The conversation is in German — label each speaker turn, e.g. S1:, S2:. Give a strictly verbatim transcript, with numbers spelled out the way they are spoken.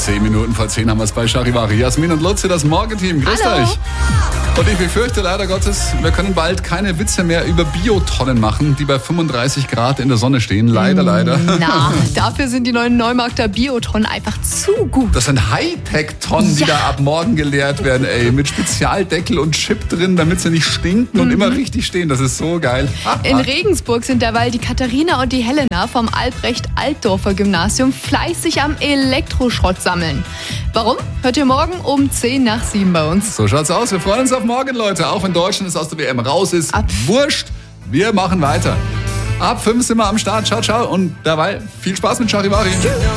S1: Zehn Minuten vor zehn haben wir es bei Charivari. Jasmin und Lutzi, das Morgenteam. Grüßt
S2: Hallo.
S1: euch. Und ich befürchte leider Gottes, wir können bald keine Witze mehr über Biotonnen machen, die bei fünfunddreißig Grad in der Sonne stehen. Leider, leider.
S2: Na, dafür sind die neuen Neumarkter Biotonnen einfach zu gut.
S1: Das sind Hightech-Tonnen, die
S2: Ja.
S1: da ab morgen geleert werden, ey. Mit Spezialdeckel und Chip drin, damit sie nicht stinken und immer richtig stehen. Das ist so geil.
S2: In Regensburg sind derweil die Katharina und die Helena vom Albrecht-Altdorfer Gymnasium fleißig am Elektroschrott sammeln. Warum? Hört ihr morgen um zehn nach sieben bei uns.
S1: So schaut's aus. Wir freuen uns auf morgen, Leute. Auch wenn Deutschland es aus der W M raus ist.
S2: Ab.
S1: Wurscht. Wir machen weiter. Ab fünf sind wir am Start. Ciao, ciao. Und dabei viel Spaß mit Charivari.
S2: Tschüss.